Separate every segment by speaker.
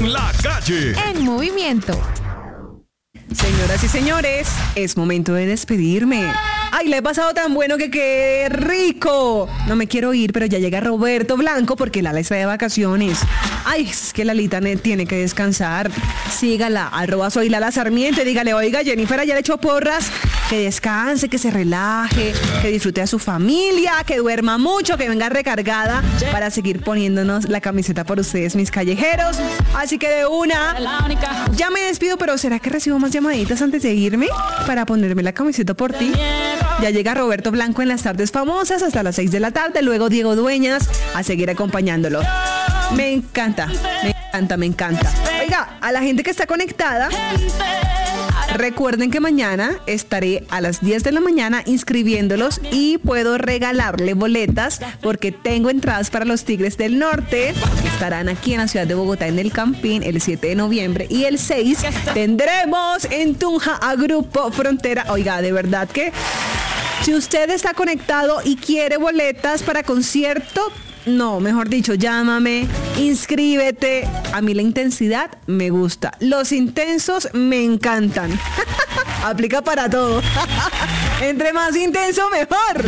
Speaker 1: en la calle.
Speaker 2: En movimiento.
Speaker 3: Señoras y señores, es momento de despedirme. ¡Ay, le he pasado tan bueno que qué rico! No me quiero ir, pero ya llega Roberto Blanco porque Lala está de vacaciones. ¡Ay, es que Lalita tiene que descansar! Sígala, @soy Lala Sarmiento y dígale, oiga, Jennifer ayer le echó porras. Que descanse, que se relaje, que disfrute a su familia, que duerma mucho, que venga recargada para seguir poniéndonos la camiseta por ustedes, mis callejeros. Así que de una, ya me despido, pero ¿será que recibo más llamaditas antes de irme para ponerme la camiseta por ti? Ya llega Roberto Blanco en las tardes famosas hasta las 6 de la tarde, luego Diego Dueñas a seguir acompañándolo. Me encanta, me encanta, me encanta. Oiga, a la gente que está conectada, recuerden que mañana estaré a las 10 de la mañana inscribiéndolos y puedo regalarle boletas porque tengo entradas para los Tigres del Norte que estarán aquí en la ciudad de Bogotá en el Campín el 7 de noviembre y el 6 tendremos en Tunja a Grupo Frontera. Oiga, de verdad que si usted está conectado y quiere boletas para concierto, no, mejor dicho, llámame, inscríbete. A mí la intensidad me gusta. Los intensos me encantan. Aplica para todo. Entre más intenso, mejor.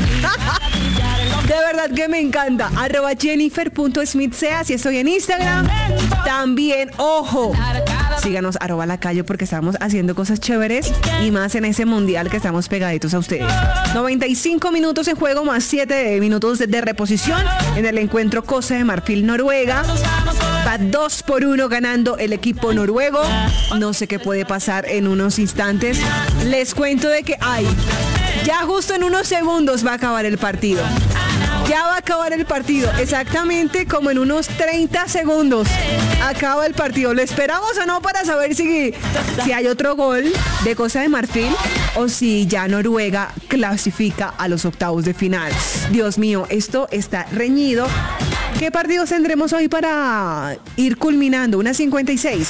Speaker 3: De verdad que me encanta. @Jennifer.smithsea si estoy en Instagram. También, ojo, síganos @lacalle porque estamos haciendo cosas chéveres y más en ese mundial que estamos pegaditos a ustedes. 95 minutos en juego más 7 minutos de reposición en el encuentro Costa de Marfil-Noruega. Va 2-1 ganando el equipo noruego. No sé qué puede pasar en unos instantes. Les cuento de que ya justo en unos segundos va a acabar el partido. Ya va a acabar el partido, exactamente como en unos 30 segundos. Acaba el partido. ¿Lo esperamos o no para saber si hay otro gol de Costa de Marfil o si ya Noruega clasifica a los octavos de final? Dios mío, esto está reñido. ¿Qué partidos tendremos hoy para ir culminando? 1:56.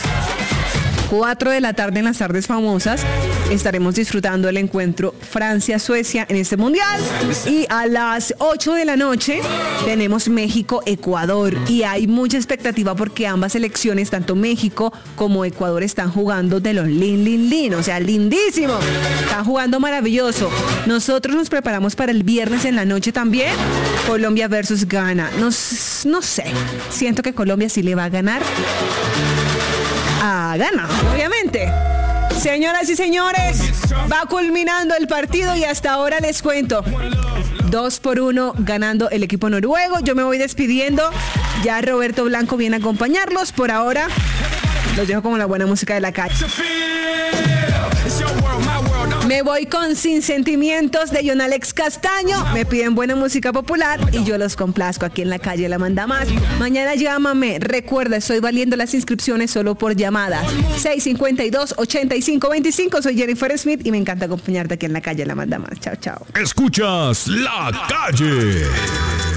Speaker 3: 4 de la tarde en las tardes famosas estaremos disfrutando el encuentro Francia-Suecia en este mundial y a las 8 de la noche tenemos México-Ecuador y hay mucha expectativa porque ambas selecciones, tanto México como Ecuador, están jugando de los lin, o sea, lindísimo, están jugando maravilloso. Nosotros nos preparamos para el viernes en la noche también, Colombia versus Ghana. No sé, siento que Colombia sí le va a ganar a Ghana, obviamente. Señoras y señores, va culminando el partido y hasta ahora les cuento 2-1 ganando el equipo noruego. Yo me voy despidiendo, ya Roberto Blanco viene a acompañarlos. Por ahora los dejo con la buena música de la calle. Me voy con Sin Sentimientos de John Alex Castaño. Me piden buena música popular y yo los complazco aquí en la calle La Manda Más. Mañana llámame. Recuerda, estoy valiendo las inscripciones solo por llamadas. 652-8525. Soy Jennifer Smith y me encanta acompañarte aquí en la calle La Manda Más. Chao, chao.
Speaker 1: Escuchas La Calle.